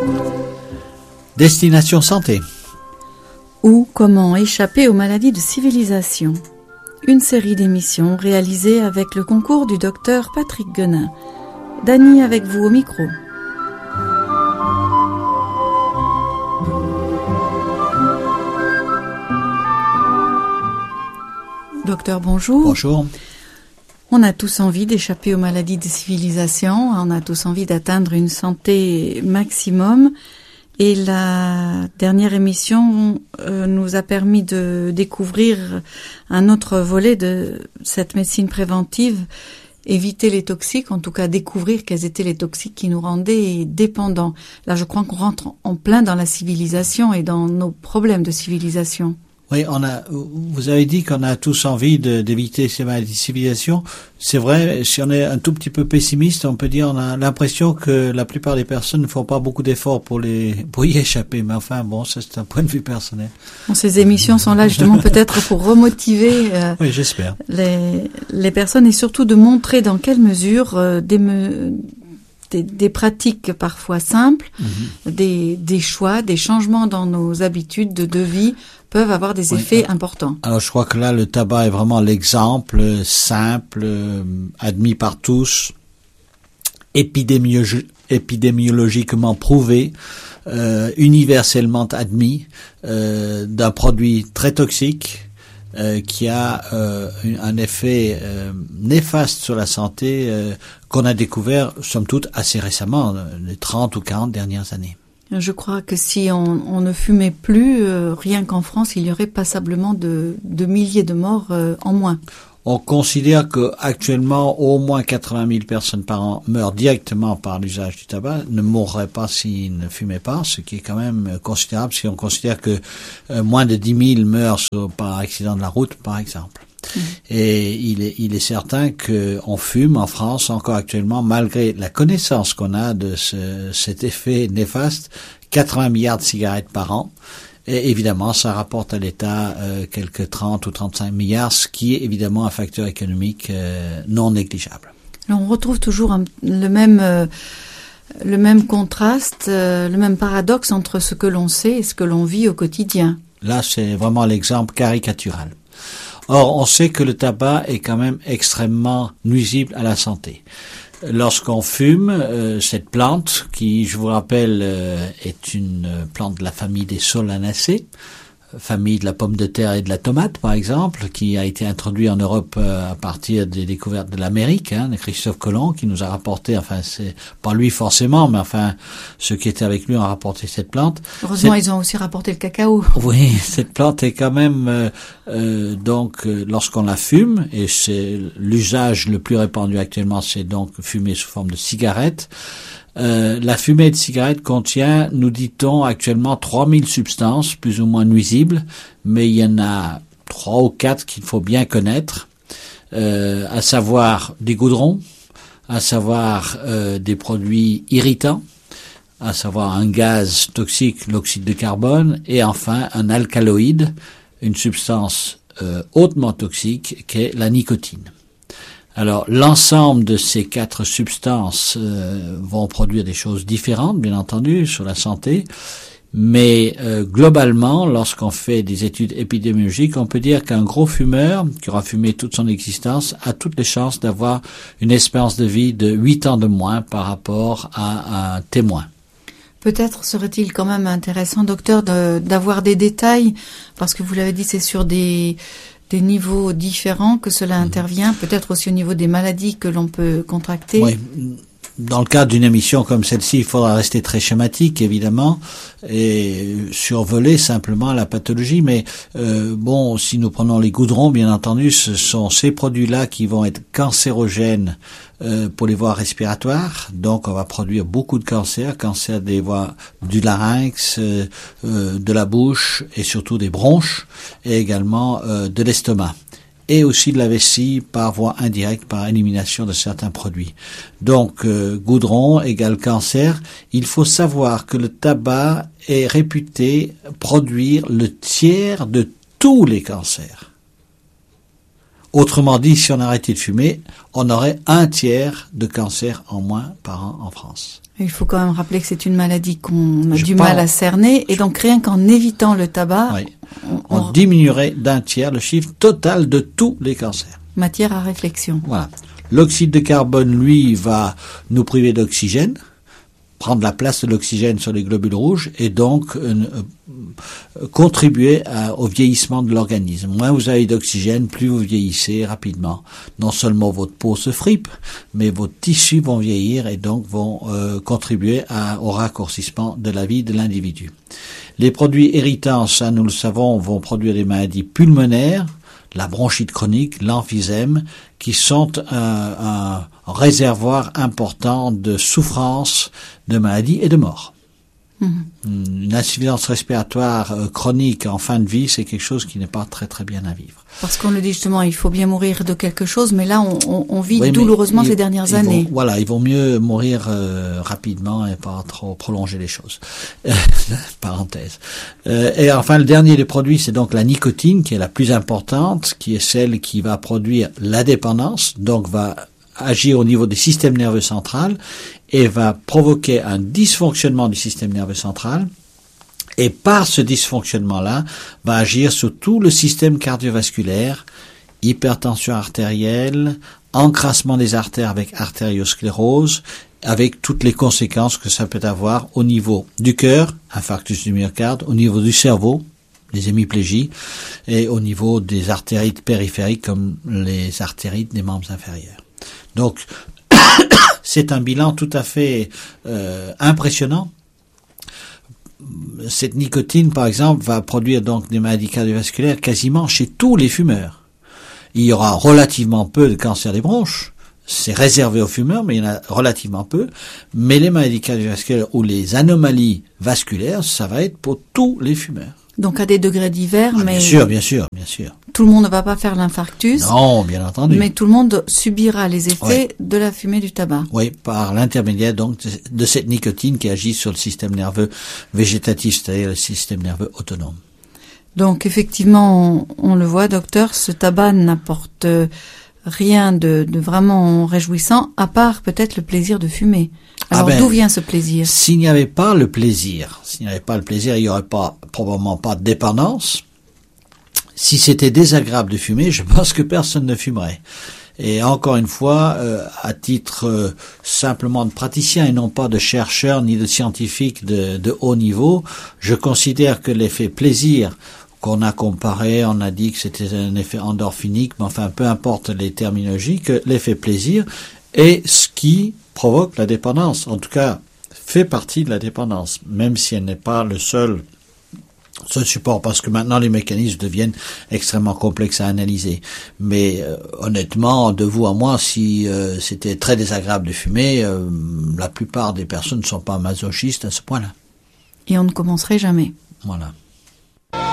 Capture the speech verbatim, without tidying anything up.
Destination Santé. Ou comment échapper aux maladies de civilisation. Une série d'émissions réalisées avec le concours du docteur Patrick Guenin. Dany avec vous au micro. Docteur, bonjour. Bonjour. On a tous envie d'échapper aux maladies de civilisation, on a tous envie d'atteindre une santé maximum. Et la dernière émission euh, nous a permis de découvrir un autre volet de cette médecine préventive, éviter les toxiques, en tout cas découvrir quels étaient les toxiques qui nous rendaient dépendants. Là, je crois qu'on rentre en plein dans la civilisation et dans nos problèmes de civilisation. Oui, on a. Vous avez dit qu'on a tous envie de, d'éviter ces maladies de civilisation. C'est vrai, si on est un tout petit peu pessimiste, on peut dire on a l'impression que la plupart des personnes ne font pas beaucoup d'efforts pour les pour y échapper. Mais enfin, bon, ça c'est un point de vue personnel. Bon, ces émissions sont là justement peut-être pour remotiver euh, oui, j'espère. les les personnes et surtout de montrer dans quelle mesure euh, des me, Des, des pratiques parfois simples, mmh. des, des choix, des changements dans nos habitudes de, de vie peuvent avoir des effets oui. importants. Alors je crois que là, le tabac est vraiment l'exemple simple, euh, admis par tous, épidémiologi- épidémiologiquement prouvé, euh, universellement admis, euh, d'un produit très toxique, Euh, qui a euh, un effet euh, néfaste sur la santé euh, qu'on a découvert, somme toute, assez récemment, les trente ou quarante dernières années. Je crois que si on, on ne fumait plus, euh, rien qu'en France, il y aurait passablement de, de milliers de morts euh, en moins. On considère que actuellement au moins quatre-vingt mille personnes par an meurent directement par l'usage du tabac, ne mourraient pas s'ils ne fumaient pas, ce qui est quand même considérable si on considère que euh, moins de dix mille meurent sur, par accident de la route, par exemple. Mmh. Et il est, il est certain qu'on fume en France encore actuellement, malgré la connaissance qu'on a de ce, cet effet néfaste, quatre-vingts milliards de cigarettes par an. Et évidemment, ça rapporte à l'État euh, quelques trente ou trente-cinq milliards, ce qui est évidemment un facteur économique euh, non négligeable. Alors on retrouve toujours un, le même euh, le même contraste, euh, le même paradoxe entre ce que l'on sait et ce que l'on vit au quotidien. Là, c'est vraiment l'exemple caricatural. Or, on sait que le tabac est quand même extrêmement nuisible à la santé. Lorsqu'on fume, euh, cette plante, qui, je vous rappelle, euh, est une plante de la famille des solanacées, famille de la pomme de terre et de la tomate, par exemple, qui a été introduite en Europe euh, à partir des découvertes de l'Amérique, hein, de Christophe Colomb, qui nous a rapporté, enfin, c'est pas lui forcément, mais enfin, ceux qui étaient avec lui ont rapporté cette plante. Heureusement, cette... ils ont aussi rapporté le cacao. Oui, cette plante est quand même, euh, euh, donc, euh, lorsqu'on la fume, et c'est l'usage le plus répandu actuellement, c'est donc fumer sous forme de cigarette. Euh, la fumée de cigarette contient, nous dit-on, actuellement trois mille substances, plus ou moins nuisibles, mais il y en a trois ou quatre qu'il faut bien connaître, euh, à savoir des goudrons, à savoir euh, des produits irritants, à savoir un gaz toxique, l'oxyde de carbone, et enfin un alcaloïde, une substance euh, hautement toxique qu'est la nicotine. Alors, l'ensemble de ces quatre substances euh, vont produire des choses différentes, bien entendu, sur la santé, mais euh, globalement, lorsqu'on fait des études épidémiologiques, on peut dire qu'un gros fumeur, qui aura fumé toute son existence, a toutes les chances d'avoir une espérance de vie de huit ans de moins par rapport à un témoin. Peut-être serait-il quand même intéressant, docteur, de, d'avoir des détails, parce que vous l'avez dit, c'est sur des... des niveaux différents que cela intervient, mmh. peut-être aussi au niveau des maladies que l'on peut contracter. Oui. Dans le cadre d'une émission comme celle-ci, il faudra rester très schématique, évidemment, et survoler simplement la pathologie. Mais euh, bon, si nous prenons les goudrons, bien entendu, ce sont ces produits-là qui vont être cancérogènes euh, pour les voies respiratoires. Donc, on va produire beaucoup de cancers, cancer des voies du larynx, euh, euh, de la bouche et surtout des bronches, et également euh, de l'estomac. Et aussi de la vessie par voie indirecte, par élimination de certains produits. Donc, euh, goudron égale cancer. Il faut savoir que le tabac est réputé produire le tiers de tous les cancers. Autrement dit, si on arrêtait de fumer, on aurait un tiers de cancers en moins par an en France. Il faut quand même rappeler que c'est une maladie qu'on a Je du parle- mal à cerner, et donc rien qu'en évitant le tabac, Oui. on, On on- diminuerait d'un tiers le chiffre total de tous les cancers. matière à réflexion. Voilà. L'oxyde de carbone, lui, va nous priver d'oxygène, prendre la place de l'oxygène sur les globules rouges et donc euh, euh, contribuer à- au vieillissement de l'organisme. Moins vous avez d'oxygène, plus vous vieillissez rapidement. Non seulement votre peau se fripe, mais vos tissus vont vieillir et donc vont euh, contribuer à, au raccourcissement de la vie de l'individu. Les produits irritants, ça nous le savons, vont produire des maladies pulmonaires, la bronchite chronique, l'emphysème, qui sont un, un réservoir important de souffrance, de maladies et de mort. Mmh. Une insuffisance respiratoire euh, chronique en fin de vie, c'est quelque chose qui n'est pas très très bien à vivre. Parce qu'on le dit justement, il faut bien mourir de quelque chose, mais là, on, on, on vit Oui, mais douloureusement il- ces dernières il années. vaut- voilà, il vaut mieux mourir euh, rapidement et pas trop prolonger les choses. Parenthèse. Euh, et enfin, le dernier des produits, c'est donc la nicotine, qui est la plus importante, qui est celle qui va produire la dépendance, donc va agir au niveau du système nerveux central et va provoquer un dysfonctionnement du système nerveux central. Et par ce dysfonctionnement-là, va agir sur tout le système cardiovasculaire, hypertension artérielle, encrassement des artères avec artériosclérose, avec toutes les conséquences que ça peut avoir au niveau du cœur, infarctus du myocarde, au niveau du cerveau, les hémiplégies, et au niveau des artérites périphériques comme les artérites des membres inférieurs. Donc, c'est un bilan tout à fait euh, impressionnant. Cette nicotine, par exemple, va produire donc des maladies cardiovasculaires quasiment chez tous les fumeurs. Il y aura relativement peu de cancer des bronches. C'est réservé aux fumeurs, mais il y en a relativement peu. Mais les maladies cardiovasculaires ou les anomalies vasculaires, ça va être pour tous les fumeurs. Donc à des degrés divers, Ah, mais bien sûr, bien sûr, bien sûr. tout le monde ne va pas faire l'infarctus, Non, bien entendu. mais tout le monde subira les effets Ouais. de la fumée du tabac. Oui, par l'intermédiaire donc de- de cette nicotine qui agit sur le système nerveux végétatif, c'est-à-dire le système nerveux autonome. Donc effectivement, on, on le voit, docteur, ce tabac n'apporte rien de, de vraiment réjouissant, à part peut-être le plaisir de fumer. Alors Ah ben, d'où vient ce plaisir? S'il n'y avait pas le plaisir, s'il n'y avait pas le plaisir, il n'y aurait pas, probablement pas de dépendance. Si c'était désagréable de fumer, je pense que personne ne fumerait. Et encore une fois, euh, à titre euh, simplement de praticien et non pas de chercheur ni de scientifique de, de haut niveau, je considère que l'effet plaisir qu'on a comparé, on a dit que c'était un effet endorphinique, mais enfin peu importe les terminologies, que l'effet plaisir est ce qui provoque la dépendance. En tout cas, fait partie de la dépendance, même si elle n'est pas le seul seul support, parce que maintenant les mécanismes deviennent extrêmement complexes à analyser. Mais euh, honnêtement, de vous à moi, si euh, c'était très désagréable de fumer, euh, la plupart des personnes ne sont pas masochistes à ce point-là. Et on ne commencerait jamais. Voilà.